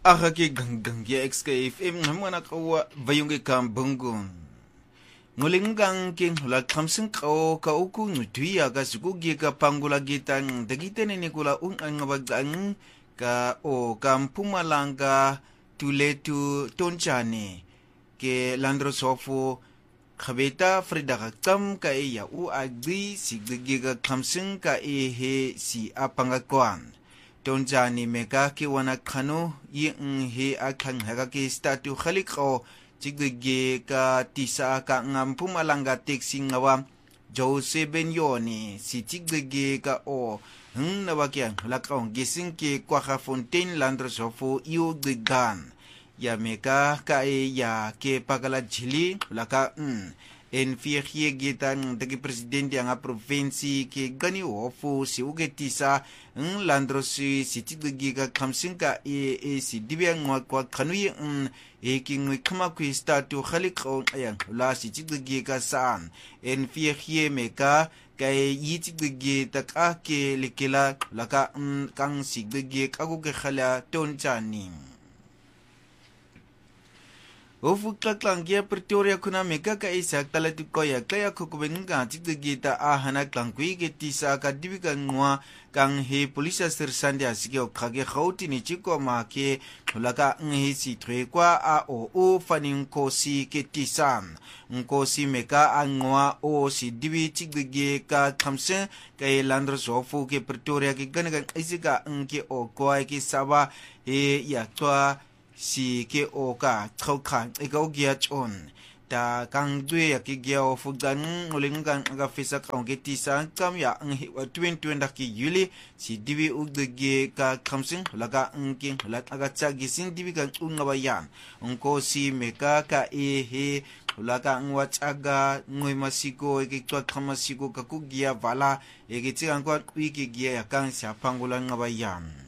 Akake ganggang ya XKFM namana kawa vayunge kambungun. Ngulingang king hula kamsing kao kauku nutuya ka sukugi ka pangula gitang dagiten ni kula ang ngabagdang ka o kampumalanga tuletu tonchane ke landro sofu khabeta frida kam ka ya u agdi siggi ka kamsing ka he si apangakwan. Tonjani meka ki wana kano yung he akang hagaki statu khaliko chigge ka tisa ka ngam pumalanga teksi ngawa Jose Benyoni si chigge ka o nawakyan lakaong gising ki kwa Fontaine Landro Sofu yu gigan ya meka ka ya ke pagala jili laka en fiye gitan dagi presidente ang provinsi ke gani ofu si ugetisa landro si tiggi ka kamsinka si dibyang kwa kanui king kama ku statu khaliqo ayang la si tiggi ka saan en fiye meka kay yitiggi taka ke likila laka kang siggi kagu ke khala tonchani Ofu kaklangia Pretoria kuna meka ka isa talatu koya kaya kukubenga tigita ahana klankui ke tisa ka dibika ngwa kang he polisa sersandi asike okage khauti ni chiko ma ke laka ngi si tre kwa a o fanin kosi ke tisan nkosi meka angwa o si dibi tigge ka khamse ke landro sofu ke Pretoria ke ganaga isika nge o kwa ke saba e ya twa si ke oka khauka ikaw on ta kang dwe ya ki gia o fugan ulingan aga fisa ka ke tisa kam ya ang 2020 ki yuli si dibi ugge ka khamsing laga ngking lat aga chagi sin dibi kan ungabayan ungko si meka ka he laga ngwat aga ngoy masiko ke twa khamasiko ka ku gia vala ke chiang kwa wiki gia ya kang sa pangulan ngabayan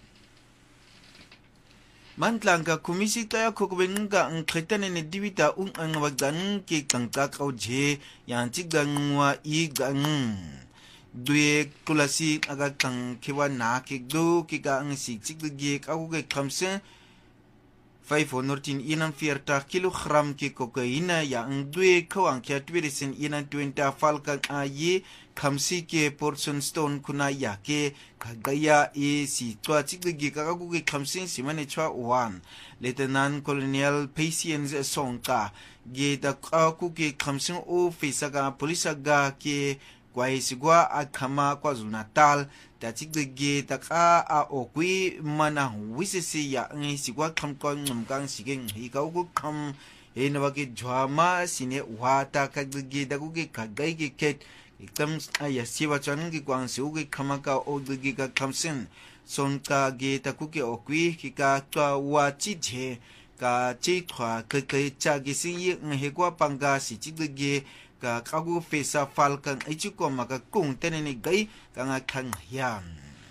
Mantlanga kumisi kaya kukubenga ang kretane ni dibita ang wagdan ki kangkakaw je yang tigangwa igang dwe kulasi aga kang kiwa na kigdo kika ang sigsiggi kagu ke kamse 514 inang 40 kilogram ki kokaina yang dwe kawang kya twirisin inang 20 falkang aye kamsi ke portion stone kuna ya ke kagaya si tua chiggi kakagu ke kamsin simane chwa wan Lieutenant Colonel Patience Songka ge da kaku ke kamsin o fesaga polisaga ke kwai sigwa akama KwaZulu Natal da chigge ta ka a okwi mana wisisi ya ngi sigwa kamkon ngumgang sigen hikaw kam enawagi jwama sine wata kagge da ku ke kagai ke ket ikam aya siwa chan gi kwang su gi kamaka o gi ka kamsin son ka ge ta ku ke okwi ki ka twa wa chi je ka chi thwa ke ke cha gi si yi nge kwa panga si chigge ka kagu fesa falkan ichiko maka kung teneni gai kanga kang yan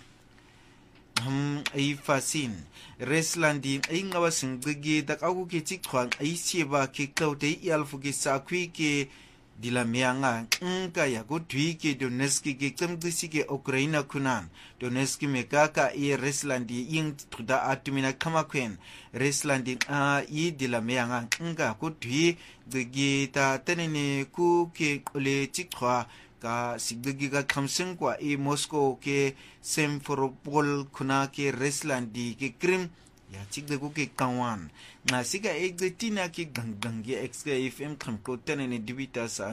ay fasin reslandi ay ngawa singgigi da kagu ke chikwan ay siba ke kaute ialfu ke sakwi ke dilamyanga kaya go twi ke Donetsk ke kamgisi ke Ukraina kunan Donetsk meka ka reslandi ing tuda atumina kamakwen reslandi i dilamyanga nga go twi gigi ta tenene ku ke ole chikwa ka siggi ka kamseng kwa Moscow ke Simferopol kuna ke reslandi ke Krim ya chigde ku ke kawan na siga tina ke ganggang ye XKFM kamko tenene dibita sa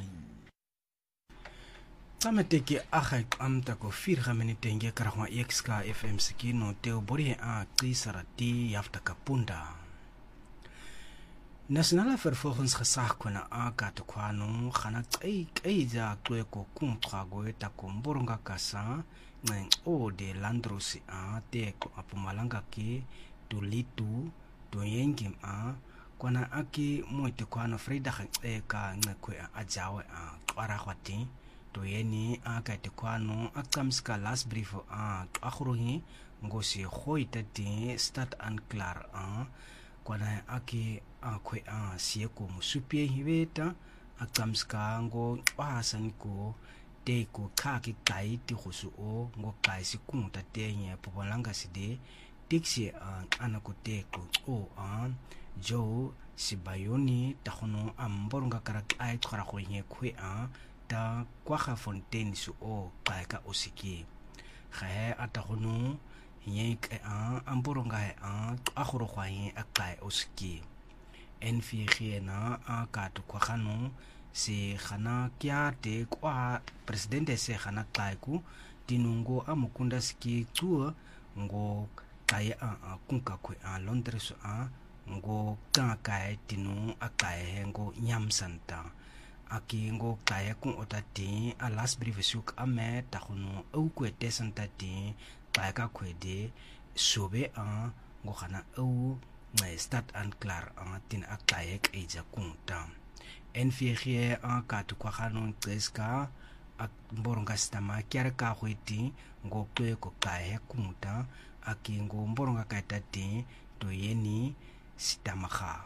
Tamateke akhay amta ko 4 minuten ge karahwa XKFM skino teo bori a qisarati yafta kapunda Nasionale vervolgingsgesag kuna aka te kwano khana kai ja kwe ko kum trago ta komboronga kasa neng o de landrosi a te ko apumalanga ke tulitu to yengim a kwana aki moite kwano frida ka ngakwe a jawe a kwara khwati to yeni aka te kwano akamska last brief a akhruhi ngosi khoita te start and clar a kwana aki akwe sieko musupie hiveta akamska ngo asan ko te ko khaki kai ti khusu o ngo kai si kunta te nya popolanga side tiksi anakoteko o Joe Sibayoni tahono amboronga karak ai khara khoye khwe ta kwaga fontaine su o kaika osiki khae atahono yek amboronga akhoro khwaye akai osiki enfi khiena ka to khano si khana kya te kwa presidente se khana kaiku tinungo amukunda ski tu ngo kai kunka khwe Londres ngo kai tinu akai ngo nyamsanta aki ngo kai ku otati alas brivesuk ame takhunu au kwete santati kai ka khwede sobe ngo khana au ngai start and clar tin akai ek eja kunta enfigie ka tu kwa khanon tseska mboronga stama kyara ka khweti ngo kwe ko kai kunta aki ngo mboronga ka tati to yeni sitamaha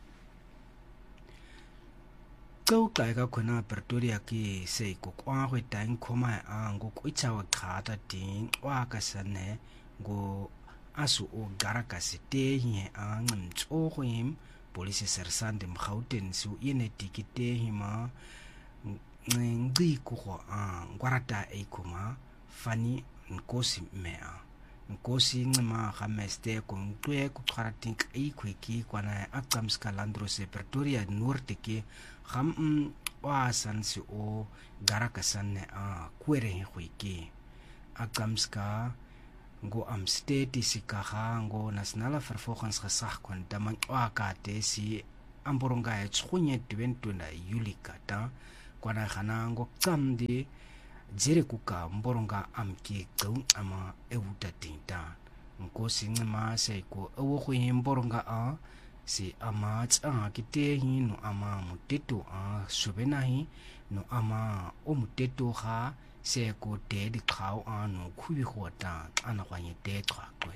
kau kai ka khona Pretoria ki sei ko kwa hwe tang khoma ngo ko ichawa khata tin wa ka sane ngo asu o garaka site hi ngam tso khim police sersante mkhauten su yene tikite hima ngi ko ngwarata e kuma fani nkosi mea nkosi ngema khameste ko ntwe ku kharatin kai khweki kwana akamska Landrose Pretoria norte ke kham wasan si o garaka sanne kwere khweki akamska ngo amstate sikaha ngo national vervolgingsgesag kon damang wakate si amboronga e tshunye 20 Yulika ta kwana khana ngo tsamdi jere kuka mboronga amki kau ama ewuta tinta nkosi ngema seiko ewo khwe mboronga si ama tsa kite hino ama muteto sobenahi no ama o muteto ha seko te di khao no khubi khota ana kwanye te khakwe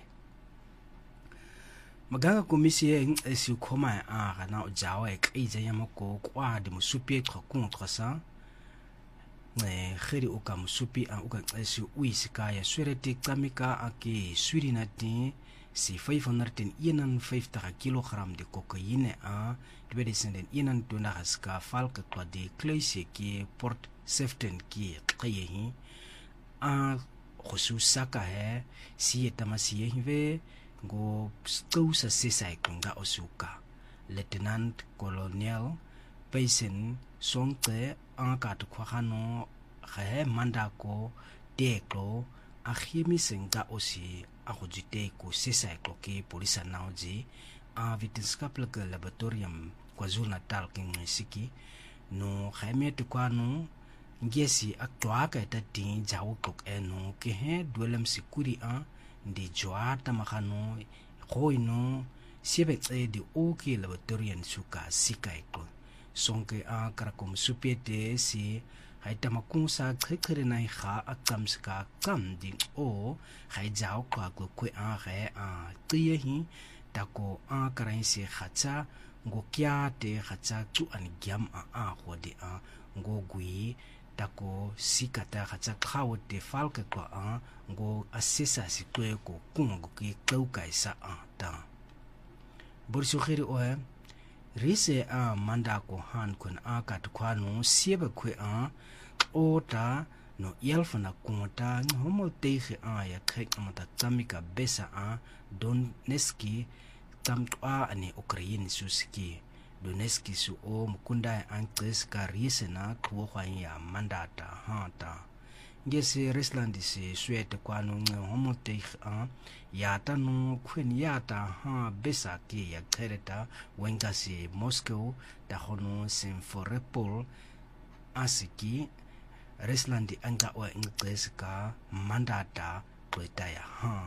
magaga komisie esi khoma na o jawa e kaiza yamako kwa de musupie khakun khasa khiri uka musupi uka esi uisika ya swireti kamika aki swirinati si 551 kilogram de cocaïne dwedesenden inan tuna haska falka kwa de kleise ki port seften ki qayehi khususaka he si etamasi hive go stousa sesai kunga osuka lieutenant colonel Paisen songte ka to khano khe mandako teko akhimi senga osi akujite ko sesai ko ke polisa naoji Wetenskaplik Laboratorium KwaZulu-Natal kingisiki no khaime to kwano ngesi aktwa ka tati jawu tok eno ke he dwelem sikuri ndi joata makhano khoino siebetse di oke laboratorium suka sikai ko sonke karakom supiete si haita makunsa khekhere nai kha akamska kamdi o haijao kwa kwe khe tiyehi tako karainsi khacha ngo kya te khacha tu an gyam khode ngo gui tako sikata khacha khawo te falke kwa ngo asesa sikwe ko kungo ki kaukaisa ta borso khiri o rise manda ko han kun ka to kwano siebe kwe ota no yelfana kumota homo tege ya khek amata tsamika besa Donetski tamtwa ani Ukraine suski Donetski su o mukunda angles ka rise na kwa ya mandata hata ngese Rusland si swete kwano homo tege yata no khwen yata besa ki ya khereta wenga si Moscow ta hono Simferopol asiki Rusland anga o ingles ka mandata kwetaya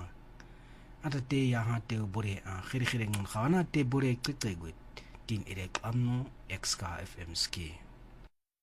atate ya te bore khiri ngun khawana te bore kitsegwet tin irek amno XK FM ski